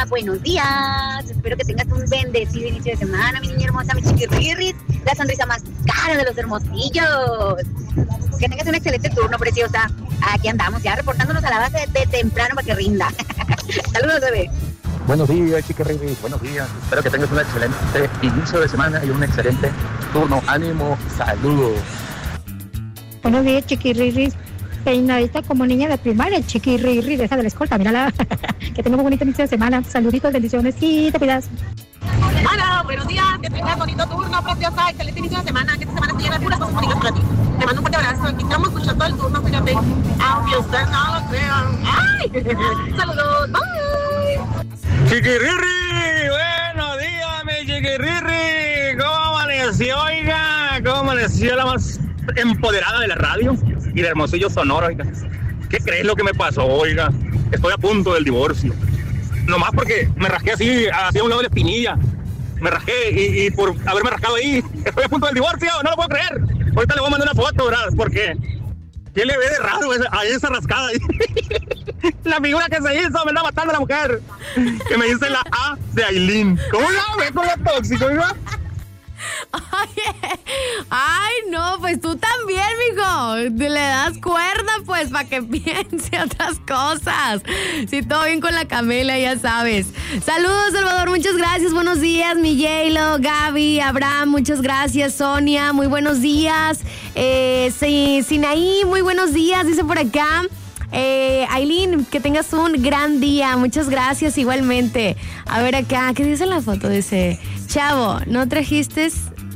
buenos días. Espero que tengas un bendecido inicio de semana, mi niña hermosa, mi chiquirrirris, la sonrisa más cara de los hermosillos. Que tengas un excelente turno, preciosa. Aquí andamos ya reportándonos a la base de temprano para que rinda. Saludos, bebé. Buenos días, chiquirrirris, buenos días. Espero que tengas un excelente inicio de semana y un excelente turno. Ánimo, saludos. Buenos días, chiquirrirris. Peinadita como niña de primaria, chiquirrirris, esa de la escolta, mírala. Que tenga un bonito inicio de semana. Saluditos, bendiciones y te cuidas. Hola, buenos días, que tengas bonito turno, preciosa, excelente inicio de semana, que esta semana te llena de puras cosas bonitas para ti. Te mando un fuerte abrazo, aquí estamos escuchando el turno, fíjate, aunque ustedes no lo crean. ¡Ay! Saludos, bye. Chiquirrirri, buenos días, mi chiquirrirri. ¿Cómo amaneció, oiga? ¿Cómo amaneció la más empoderada de la radio y de Hermosillo, Sonora, oiga? ¿Qué crees lo que me pasó, oiga? Estoy a punto del divorcio. Nomás porque me rasqué así, hacia un lado de la espinilla. Me rasqué y por haberme rascado ahí, estoy a punto del divorcio, no lo puedo creer. Ahorita le voy a mandar una foto, ¿verdad? Porque ¿qué le ve de raro a esa rascada ahí? La figura que se hizo, me está matando a la mujer. Que me dice la A de Ailín. ¿Cómo la ve con lo tóxico, oiga? Oye, ay no, pues tú también, mijo, le das cuerda pues para que piense otras cosas. Si todo bien con la Camela, ya sabes. Saludos, Salvador, muchas gracias, buenos días, mi J-Lo, Gaby, Abraham, muchas gracias, Sonia, muy buenos días. Sinaí, muy buenos días, dice por acá. Ailín, que tengas un gran día. Muchas gracias igualmente. A ver acá, ¿qué dice la foto? Dice, chavo, no trajiste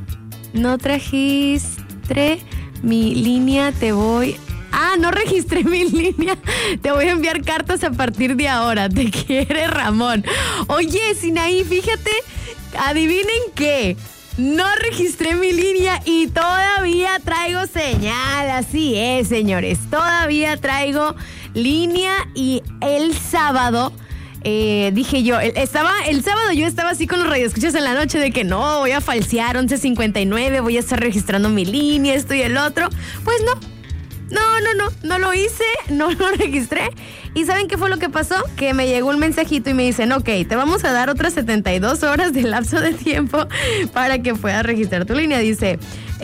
mi línea, te voy... Ah, no registré mi línea. Te voy a enviar cartas a partir de ahora. Te quiere Ramón. Oye, Sinaí, fíjate, adivinen qué. No registré mi línea y todavía traigo señal. Así es, señores. Todavía traigo línea y el sábado... dije yo, el sábado yo estaba así con los radioescuchas en la noche de que no, voy a falsear 11:59, voy a estar registrando mi línea, esto y el otro. Pues no lo hice, no lo registré. ¿Y saben qué fue lo que pasó? Que me llegó un mensajito y me dicen, ok, te vamos a dar otras 72 horas de lapso de tiempo para que puedas registrar tu línea. Dice,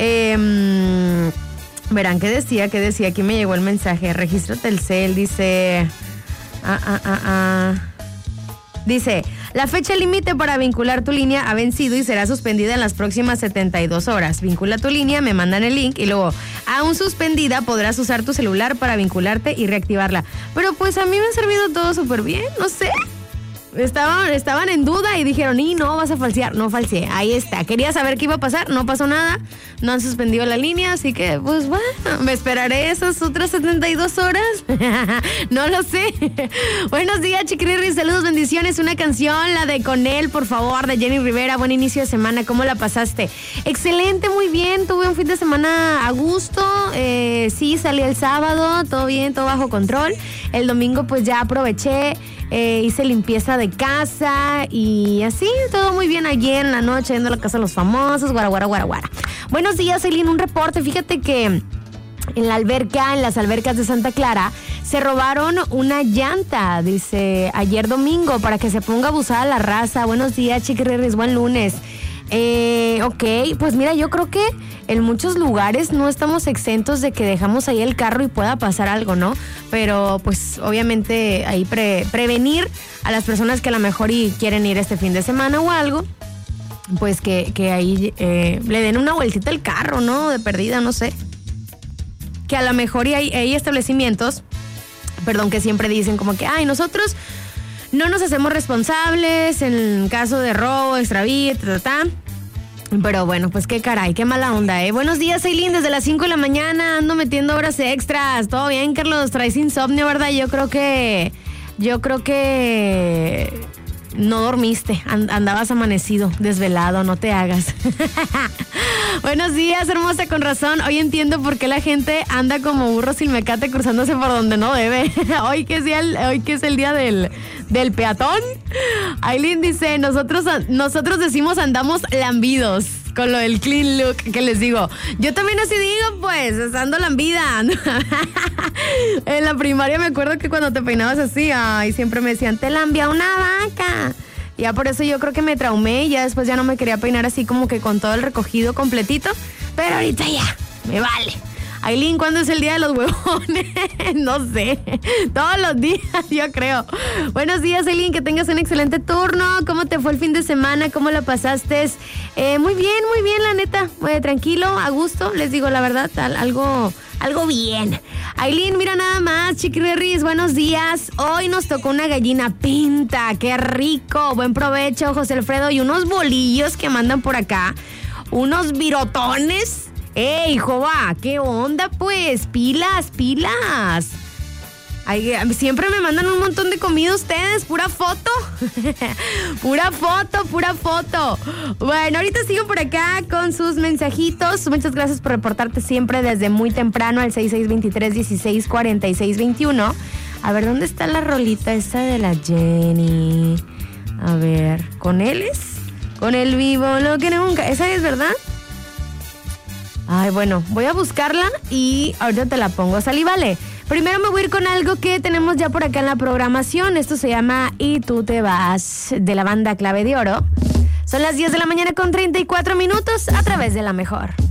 verán, ¿qué decía? Aquí me llegó el mensaje, registra Telcel, dice... Dice, la fecha límite para vincular tu línea ha vencido y será suspendida en las próximas 72 horas. Vincula tu línea, me mandan el link y luego, aún suspendida, podrás usar tu celular para vincularte y reactivarla. Pero pues a mí me ha servido todo súper bien, no sé. Estaban en duda y dijeron, y no, vas a falsear. No falseé, ahí está. Quería saber qué iba a pasar, no pasó nada. No han suspendido la línea, así que, pues bueno, me esperaré esas otras 72 horas. No lo sé. Buenos días, chiquirris, saludos, bendiciones. Una canción, la de Con él, por favor, de Jenny Rivera. Buen inicio de semana, ¿cómo la pasaste? Excelente, muy bien. Tuve un fin de semana a gusto. Sí, salí el sábado, todo bien, todo bajo control. El domingo, pues ya aproveché. Hice limpieza de casa y así, todo muy bien ayer en la noche, yendo a la casa de los famosos, guara. Buenos días, Eileen, un reporte. Fíjate que en las albercas de Santa Clara, se robaron una llanta, dice, ayer domingo, para que se ponga abusada la raza. Buenos días, chiquirris, buen lunes. Ok, pues mira, yo creo que en muchos lugares no estamos exentos de que dejamos ahí el carro y pueda pasar algo, ¿no? Pero pues obviamente ahí prevenir a las personas que a lo mejor quieren ir este fin de semana o algo, pues que ahí le den una vueltita al carro, ¿no? De perdida, no sé. Que a lo mejor hay establecimientos, que siempre dicen como que, ay, nosotros no nos hacemos responsables en caso de robo, extravío, Pero bueno, pues qué caray, qué mala onda, ¿eh? Buenos días, Eileen, desde las 5 de la mañana ando metiendo horas extras. ¿Todo bien, Carlos? Traes insomnio, ¿verdad? Yo creo que no dormiste, andabas amanecido, desvelado, no te hagas. Buenos días, hermosa, con razón. Hoy entiendo por qué la gente anda como burro sin mecate cruzándose por donde no debe. Hoy que es el día del peatón. Aileen dice, nosotros decimos andamos lambidos. Con lo del clean look, que les digo. Yo también así digo, pues, ando lambida. En la primaria me acuerdo que cuando te peinabas así, ay, siempre me decían, te lambia una vaca. Ya por eso yo creo que me traumé y ya después ya no me quería peinar así como que con todo el recogido completito. Pero ahorita ya, me vale. Aileen, ¿cuándo es el día de los huevones? No sé, todos los días yo creo. Buenos días, Aileen, que tengas un excelente turno. ¿Cómo te fue el fin de semana? ¿Cómo la pasaste? Muy bien, la neta. Tranquilo, a gusto, les digo la verdad, algo bien. Aileen, mira nada más, chiquirris, buenos días. Hoy nos tocó una gallina pinta, qué rico. Buen provecho, José Alfredo, y unos bolillos que mandan por acá. Unos virotones. ¡Ey, Jova! ¿Qué onda, pues? ¡Pilas! Ay, siempre me mandan un montón de comida ustedes, pura foto. Pura foto. Bueno, ahorita sigo por acá con sus mensajitos. Muchas gracias por reportarte siempre desde muy temprano al 6623-164621. A ver, ¿dónde está la rolita esa de la Jenny? A ver, ¿con él es? Con el vivo, lo que nunca. ¿Esa es verdad? Ay, bueno, voy a buscarla y ahorita te la pongo. Salí, vale. Primero me voy a ir con algo que tenemos ya por acá en la programación. Esto se llama Y tú te vas, de la banda Clave de Oro. Son las 10 de la mañana con 34 minutos a través de La Mejor.